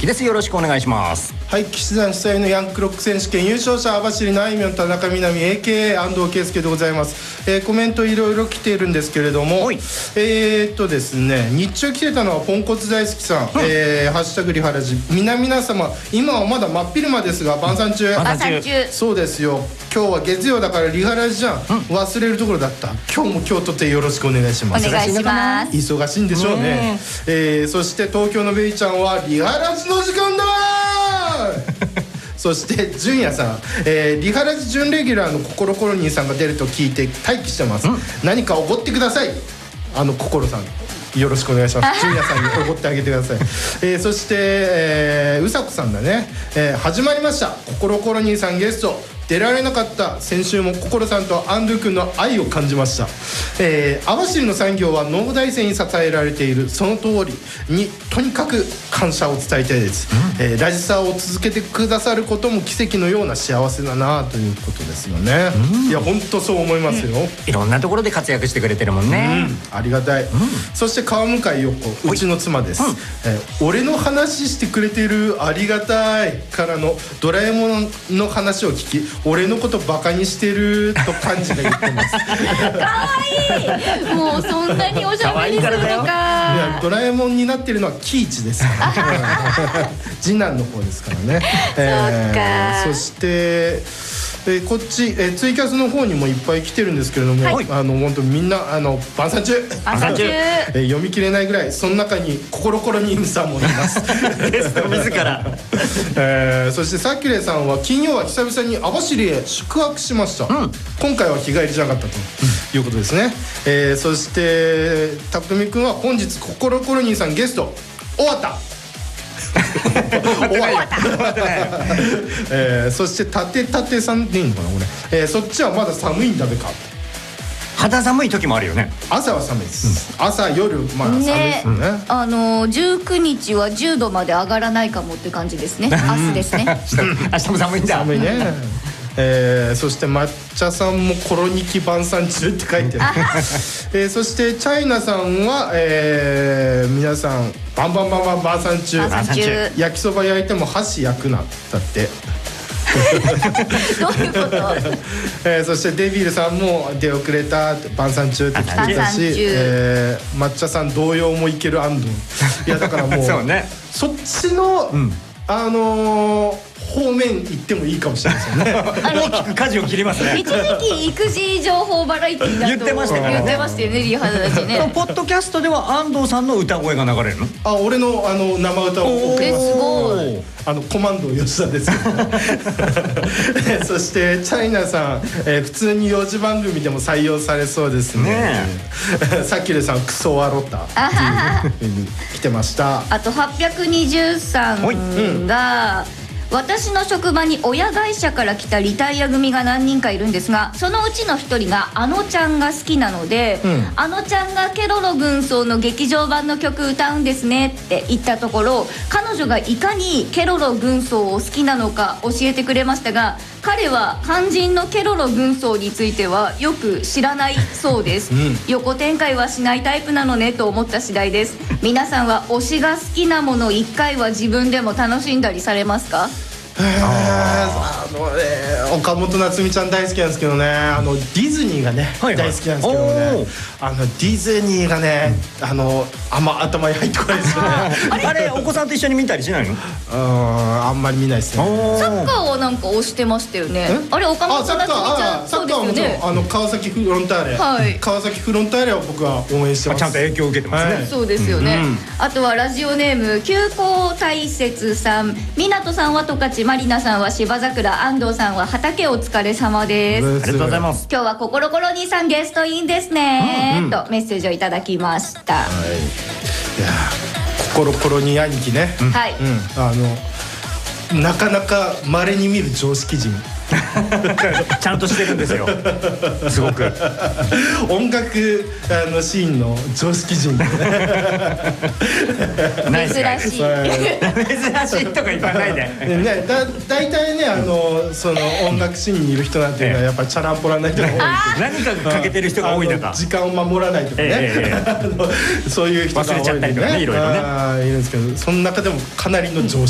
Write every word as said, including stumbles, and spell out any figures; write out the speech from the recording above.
樹です。よろしくお願いします。 はい、騎士団主催のヤンクロック選手権優勝者網走のあいみょん、田中みな実 エーケーエー 安藤圭介でございます。えー、コメントいろいろ来ているんですけれども、えーっとですね日中来てたのはポンコツ大好きさん、うん、えー、ハッシュタグリハラジ、皆々様今はまだ真っ昼間ですが晩餐中。 晩餐中。 そうですよ、今日は月曜だからリハラジじゃん、うん、忘れるところだった。今日も今日とてよろしくお願いします。 お願いします。 忙しいんでしょうね。えー、そして東京のベイちゃんはリハラジの時間だそして純也さん、えー、リハラジ準レギュラーの心コロニーさんが出ると聞いて待機してます、うん、何かおごってください。あの心さんよろしくお願いします。純也さんにおごってあげてください、えー、そして、えー、うさこさんだね、えー、始まりました心コロニーさんゲスト出られなかった。先週も心さんとアンドゥ君の愛を感じました。えー、網走の産業は農大生に支えられている。その通りにとにかく感謝を伝えたいです、うん、えー、ラジサーを続けてくださることも奇跡のような幸せだなということですよね、うん、いや本当そう思いますよ、うん、 いろんなところで活躍してくれてるもんね、 うん、ありがたい、うん、そして川向井陽子、うちの妻です、うん、えー、俺の話してくれてるありがたいからのドラえもんの話を聞き、俺のことバカにしてると感じが言ってますかわいい、もうそんなにおしゃべりするのか。いやドラえもんになってるのは喜一ですから次男の方ですからね、えー、そしてえー、こっち、えー、ツイキャスの方にもいっぱい来てるんですけれども、はい、あの本当みんなあの晩餐中晩餐中、 えー、読み切れないぐらい。その中に心コロニームさんもいますゲスト自ら、 えー、そしてさきれいさんは金曜は久々に網走へ宿泊しました、うん、今回は日帰りじゃなかったということですね、えー、そしてたくみくんは本日心コロニーさんゲスト終わった終わった、えー、そしてたてたてさんでいいのかなこれ、えー、そっちはまだ寒いんだべか。 肌寒い時もあるよね。 朝は寒いです、うん、朝夜まあ寒いですよね、 ね、あのじゅうくにちはじゅうどまで上がらないかもって感じですね。明日ですね明日も寒いんだ。 寒いねえー、そして抹茶さんもコロニキ晩餐中って書いてある、えー、そしてチャイナさんは、えー、皆さんバンバンバンバン晩餐中。焼きそば焼いても箸焼くなだってどういうこと、 えー、そしてデビルさんも出遅れた晩餐中って聞いてたし、えー、抹茶さん同様もいける安藤。いやだからもうそう、ね、 そっちの、うん、あのー方面行ってもいいかもしれないですよね大きく舵を切りますね。 一時期育児情報バラエティーだと言ってましたからね。 言ってましたよね、リハだしねポッドキャストでは安藤さんの歌声が流れるの？ あ、俺のあの生歌を送ります。 すごい。 あのコマンド吉田ですけどそしてチャイナさん、えー、普通によじ番組でも採用されそうですね。さっきでさんクソワロッタっていう風に来てました。 あとはっぴゃくにじゅうさんが、私の職場に親会社から来たリタイア組が何人かいるんですが、そのうちの一人があのちゃんが好きなので、うん、あのちゃんがケロロ軍曹の劇場版の曲歌うんですねって言ったところ、彼女がいかにケロロ軍曹を好きなのか教えてくれましたが、彼は肝心のケロロ軍曹についてはよく知らないそうです、うん、横展開はしないタイプなのねと思った次第です。皆さんは推しが好きなものいっかいは自分でも楽しんだりされますか？ あのね、岡本夏美ちゃん大好きなんですけどね、あのディズニーがね、はいはい、大好きなんですけどね、あのディズニーがね、うん、あのあんま頭に入ってこないですよねあれ、あれお子さんと一緒に見たりしないの？ うん、あんまり見ないですね。 サッカーはなんか推してましたよね。あれ岡本夏美ちゃん、そうですよね。 あの川崎フロンターレ、はい、川崎フロンターレを僕は応援してます。 ちゃんと影響を受けてますね、はい、 そうですよね、うんうん、あとはラジオネーム急行大雪さん、湊さんは十勝、マリナさんは芝桜、安藤さんは畑お疲れ様です。 ありがとうございます。 今日は心コロニーさんゲストインですね、うんうん、とメッセージをいただきました、はい、 いや心コロニー兄貴ね、うん、 はい、 うん、あのなかなか稀に見る常識人ちゃんとしてるんですよすごく音楽あのシーンの常識人でね珍しい珍しいとか言わないでね、だ大体ね、あのその音楽シーンにいる人なんていうのはやっぱりチャランポラな人が多い何かが欠けてる人が多い中、 時間を守らないとかね、ええ、そういう人が多いんでね、 忘れちゃったりとかね、いろいろねいるんですけど、その中でもかなりの常識